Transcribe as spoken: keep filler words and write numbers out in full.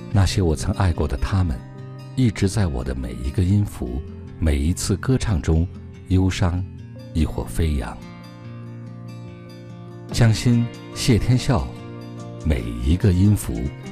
那些我曾爱过的他们，一直在我的每一个音符、每一次歌唱中，忧伤亦或飞扬。江心、谢天笑，每一个音符